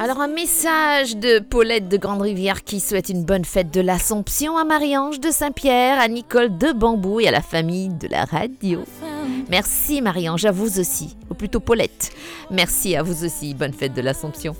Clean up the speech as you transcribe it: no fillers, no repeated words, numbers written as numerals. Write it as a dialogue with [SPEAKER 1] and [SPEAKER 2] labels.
[SPEAKER 1] Alors un message de Paulette de Grande-Rivière qui souhaite une bonne fête de l'Assomption à Marie-Ange de Saint-Pierre, à Nicole de Bambou et à la famille de la radio. Merci Marie-Ange, à vous aussi, ou plutôt Paulette. Merci à vous aussi, bonne fête de l'Assomption.